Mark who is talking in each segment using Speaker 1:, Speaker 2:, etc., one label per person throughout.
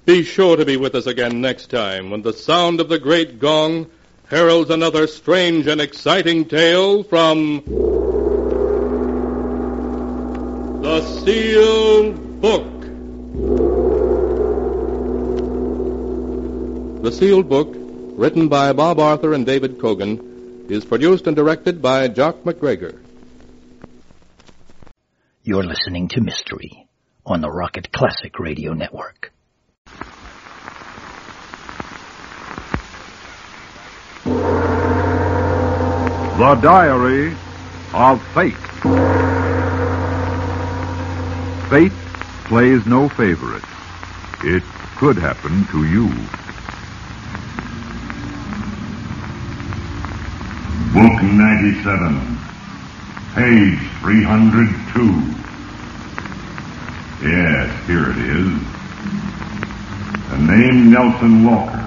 Speaker 1: Be sure to be with us again next time when the sound of the great gong heralds another strange and exciting tale from The Sealed Book. The Sealed Book, written by Bob Arthur and David Cogan, is produced and directed by Jock McGregor.
Speaker 2: You're listening to Mystery on the Rocket Classic Radio Network.
Speaker 3: The Diary of Fate. Fate plays no favorites. It could happen to you.
Speaker 4: Book 97, page 302. Yes, here it is. The name Nelson Walker.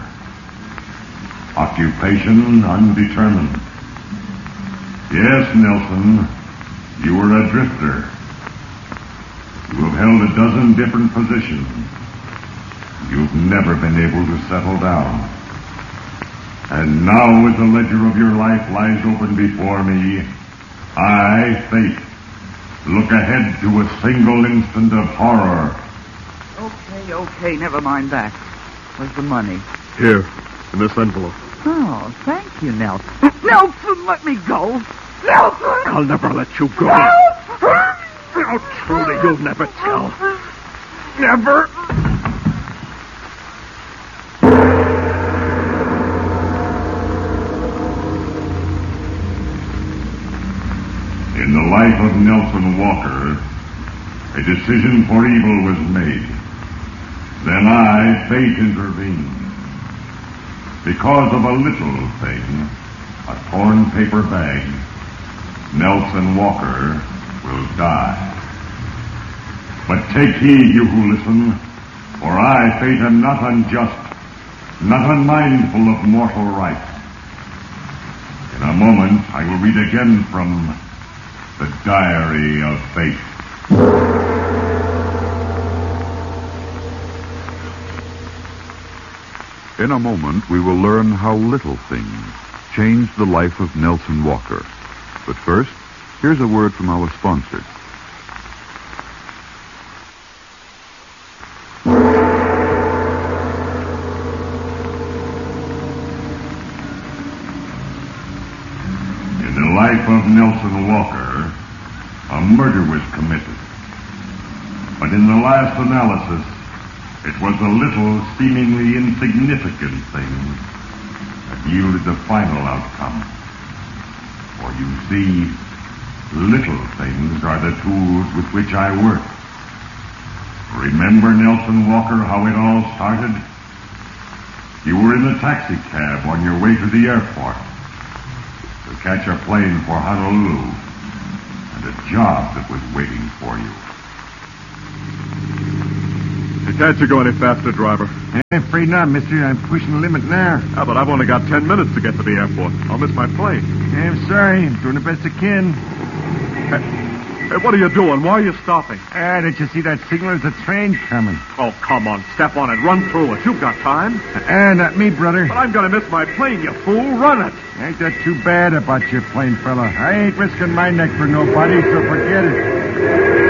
Speaker 4: Occupation undetermined. Yes, Nelson, you were a drifter. You have held a dozen different positions. You've never been able to settle down. And now, as the ledger of your life lies open before me, I, Fate, look ahead to a single instant of horror.
Speaker 5: Okay, never mind that. Where's the money?
Speaker 3: Here, in this envelope.
Speaker 5: Oh, thank you, Nelson. Nelson, let me go. Nelson!
Speaker 3: I'll never let you go.
Speaker 5: Nelson!
Speaker 3: Oh, truly, you'll never tell. Never.
Speaker 4: In the life of Nelson Walker, a decision for evil was made. Then I, Fate, intervened. Because of a little thing, a torn paper bag, Nelson Walker will die. But take heed, you who listen, for I, Fate, am not unjust, not unmindful of mortal rights. In a moment, I will read again from The Diary of Fate.
Speaker 3: In a moment, we will learn how little things changed the life of Nelson Walker. But first, here's a word from our sponsors.
Speaker 4: In the life of Nelson Walker, a murder was committed. But in the last analysis, it was a little, seemingly insignificant thing that yielded the final outcome. For you see, little things are the tools with which I work. Remember, Nelson Walker, how it all started? You were in a taxi cab on your way to the airport to catch a plane for Honolulu and a job that was waiting for you.
Speaker 3: Can't you go any faster, driver?
Speaker 6: I'm afraid not, mister. I'm pushing the limit now.
Speaker 3: Yeah, but I've only got 10 minutes to get to the airport. I'll miss my plane.
Speaker 6: I'm sorry. I'm doing the best I can.
Speaker 3: Hey, what are you doing? Why are you stopping?
Speaker 6: Did you see that signal? There's a train coming.
Speaker 3: Oh, come on. Step on it. Run through it. You've got time.
Speaker 6: Not me, brother.
Speaker 3: But I'm going to miss my plane, you fool. Run it.
Speaker 6: Ain't that too bad about your plane, fella? I ain't risking my neck for nobody, so forget it.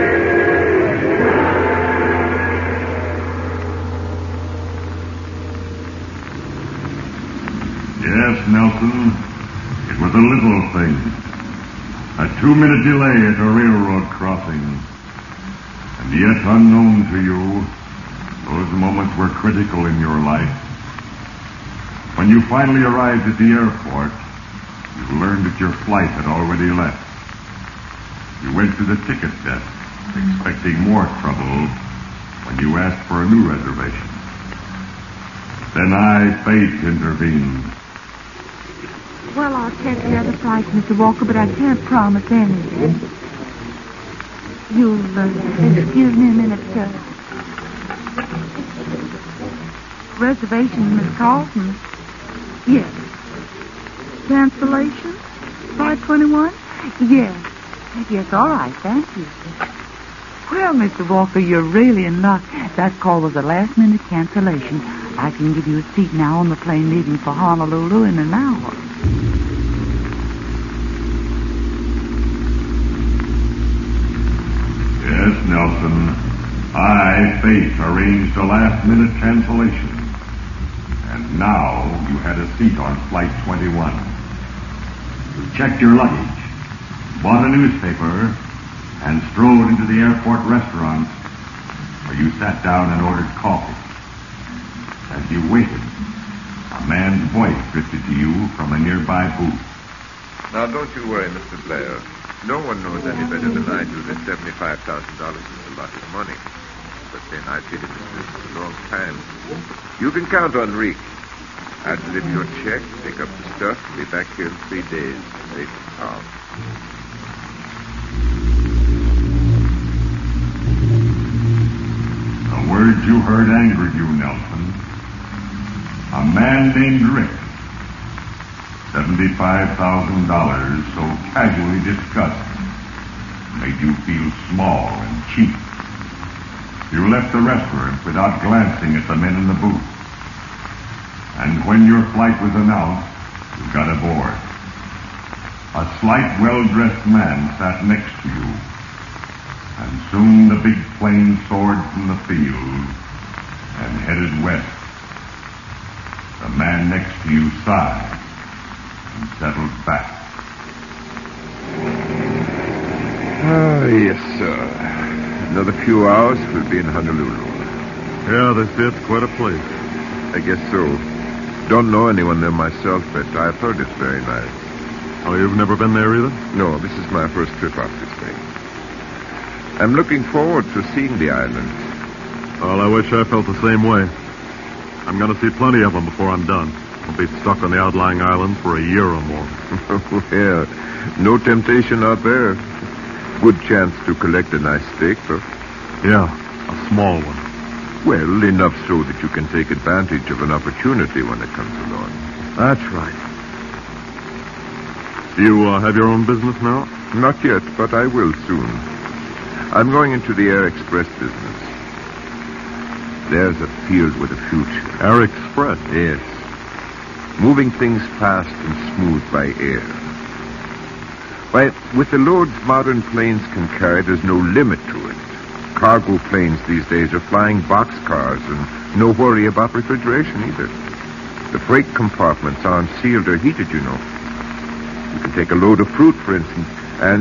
Speaker 4: Yes, Nelson, it was a little thing. A 2-minute delay at a railroad crossing. And yet, unknown to you, those moments were critical in your life. When you finally arrived at the airport, you learned that your flight had already left. You went to the ticket desk, expecting more trouble when you asked for a new reservation. Then I, Fate, intervened.
Speaker 7: Well, I'll take the other price, Mr. Walker, but I can't promise anything. You'll excuse me a minute, sir. Reservation, Miss Carlton? Yes. Cancellation? 521? Yes. Yes, all right, thank you. Well, Mr. Walker, you're really in luck. That call was a last-minute cancellation. I can give you a seat now on the plane leaving for Honolulu in an hour.
Speaker 4: Yes, Nelson. I, Faith, arranged a last-minute cancellation. And now you had a seat on Flight 21. You checked your luggage, bought a newspaper, and strolled into the airport restaurant where you sat down and ordered coffee. As you waited, a man's voice drifted to you from a nearby booth.
Speaker 8: Now, don't you worry, Mr. Blair. No one knows any better than I do that $75,000 is a lot of money. But then I've been in this business a long time. You can count on Rick. I'll deliver your check, pick up the stuff, and be back here in 3 days, safe and sound.
Speaker 4: The words you heard angered you, Nelson. A man named Rick. $75,000 so casually discussed made you feel small and cheap. You left the restaurant without glancing at the men in the booth. And when your flight was announced, you got aboard. A slight, well-dressed man sat next to you. And soon the big plane soared from the field and headed west. The man next to you sighed and settled back.
Speaker 8: Yes, sir. Another few hours, we'll be in Honolulu.
Speaker 6: Yeah, they say it's quite a place.
Speaker 8: I guess so. Don't know anyone there myself, but I've heard it's very nice.
Speaker 6: Oh, you've never been there either?
Speaker 8: No, this is my first trip out this way. I'm looking forward to seeing the island.
Speaker 6: Well, I wish I felt the same way. I'm going to see plenty of them before I'm done. I'll be stuck on the outlying islands for a year or more.
Speaker 8: Yeah, no temptation out there. Good chance to collect a nice steak, though.
Speaker 6: Yeah, a small one.
Speaker 8: Well, enough so that you can take advantage of an opportunity when it comes along.
Speaker 6: That's right. Do you have your own business now?
Speaker 8: Not yet, but I will soon. I'm going into the Air Express business. There's a field with a future.
Speaker 6: Air Express?
Speaker 8: Yes. Moving things fast and smooth by air. Why, with the loads modern planes can carry, there's no limit to it. Cargo planes these days are flying boxcars and no worry about refrigeration either. The freight compartments aren't sealed or heated, you know. You can take a load of fruit, for instance, and...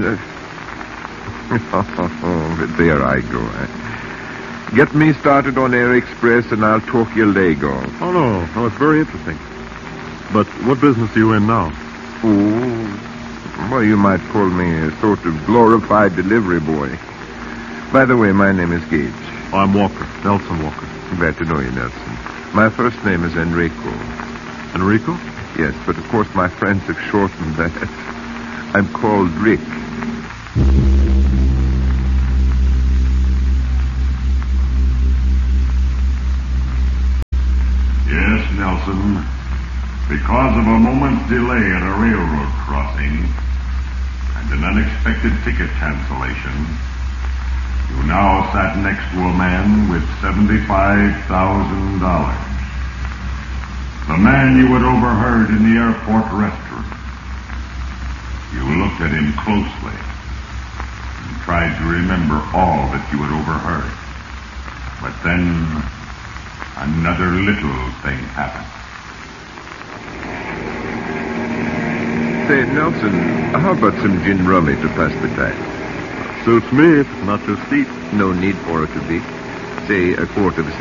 Speaker 8: there I go. Get me started on Air Express and I'll talk your leg off.
Speaker 6: Oh, no, it's very interesting. But what business are you in now?
Speaker 8: Oh, well, you might call me a sort of glorified delivery boy. By the way, my name is Gage.
Speaker 6: Oh, I'm Walker, Nelson Walker.
Speaker 8: Glad to know you, Nelson. My first name is Enrico.
Speaker 6: Enrico?
Speaker 8: Yes, but of course my friends have shortened that. I'm called Rick.
Speaker 4: Yes, Nelson. Because of a moment's delay at a railroad crossing and an unexpected ticket cancellation, you now sat next to a man with $75,000. The man you had overheard in the airport restaurant. You looked at him closely and tried to remember all that you had overheard. But then another little thing happened.
Speaker 8: Say, Nelson, how about some gin rummy to pass the time?
Speaker 6: Suits me if it's not too steep.
Speaker 8: No need for it to be. Say, a quart of